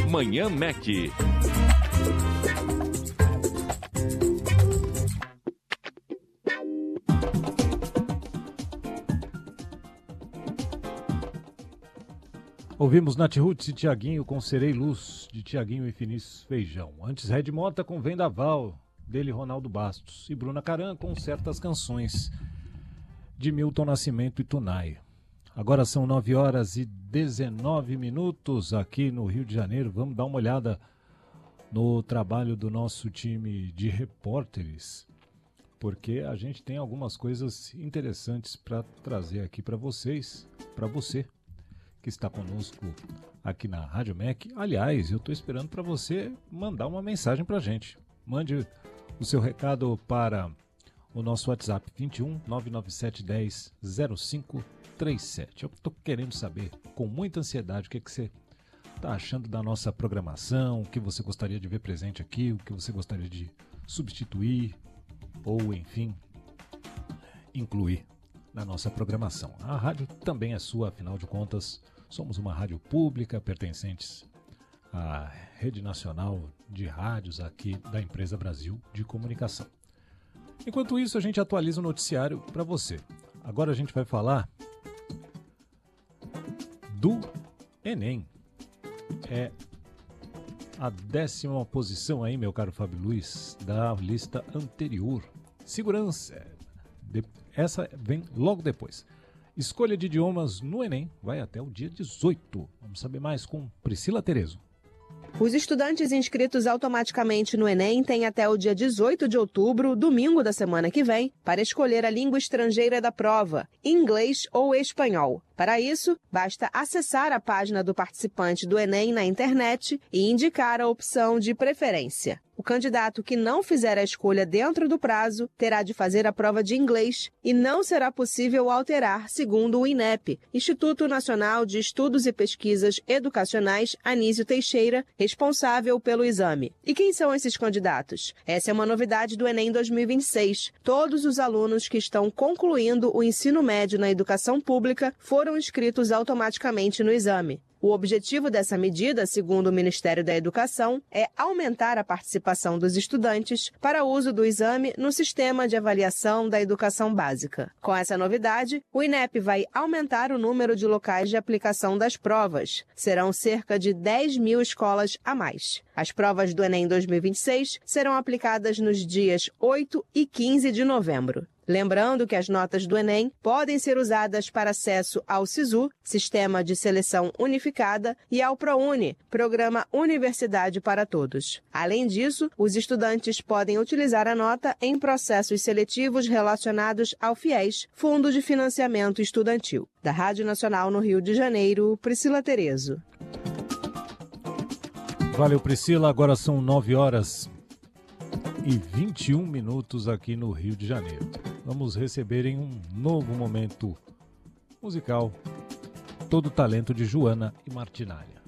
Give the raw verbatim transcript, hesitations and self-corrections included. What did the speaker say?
Manhã Mac. Ouvimos Nath Roots e Tiaguinho com Serei Luz, de Tiaguinho e Finis Feijão. Antes, Red Mota com Vendaval, dele Ronaldo Bastos. E Bruna Caran com Certas Canções, de Milton Nascimento e Tunai. Agora são nove horas e dezenove minutos aqui no Rio de Janeiro. Vamos dar uma olhada no trabalho do nosso time de repórteres, porque a gente tem algumas coisas interessantes para trazer aqui para vocês, para você que está conosco aqui na Rádio M E C. Aliás, eu estou esperando para você mandar uma mensagem para a gente. Mande o seu recado para o nosso WhatsApp vinte e um, nove nove sete um zero, zero cinco três sete. Eu estou querendo saber com muita ansiedade o que, é que você está achando da nossa programação, o que você gostaria de ver presente aqui, o que você gostaria de substituir ou, enfim, incluir na nossa programação. A rádio também é sua, afinal de contas, somos uma rádio pública pertencentes à Rede Nacional de Rádios aqui da Empresa Brasil de Comunicação. Enquanto isso, a gente atualiza o noticiário para você. Agora a gente vai falar do Enem. É a décima posição aí, meu caro Fábio Luiz, da lista anterior. Segurança. Essa vem logo depois. Escolha de idiomas no Enem vai até o dia dezoito. Vamos saber mais com Priscila Terezo. Os estudantes inscritos automaticamente no Enem têm até o dia dezoito de outubro, domingo da semana que vem, para escolher a língua estrangeira da prova, inglês ou espanhol. Para isso, basta acessar a página do participante do Enem na internet e indicar a opção de preferência. O candidato que não fizer a escolha dentro do prazo terá de fazer a prova de inglês e não será possível alterar, segundo o INEP, Instituto Nacional de Estudos e Pesquisas Educacionais Anísio Teixeira, responsável pelo exame. E quem são esses candidatos? Essa é uma novidade do Enem dois mil e vinte e seis. Todos os alunos que estão concluindo o ensino médio na educação pública foram inscritos automaticamente no exame. O objetivo dessa medida, segundo o Ministério da Educação, é aumentar a participação dos estudantes para o uso do exame no sistema de avaliação da educação básica. Com essa novidade, o INEP vai aumentar o número de locais de aplicação das provas. Serão cerca de dez mil escolas a mais. As provas do Enem dois mil e vinte e seis serão aplicadas nos dias oito e quinze de novembro. Lembrando que as notas do Enem podem ser usadas para acesso ao SISU, Sistema de Seleção Unificada, e ao ProUni, Programa Universidade para Todos. Além disso, os estudantes podem utilizar a nota em processos seletivos relacionados ao FIES, Fundo de Financiamento Estudantil. Da Rádio Nacional no Rio de Janeiro, Priscila Terezo. Valeu, Priscila. Agora são nove horas e vinte e um minutos aqui no Rio de Janeiro. Vamos receber em um novo momento musical todo o talento de Joana e Martinária.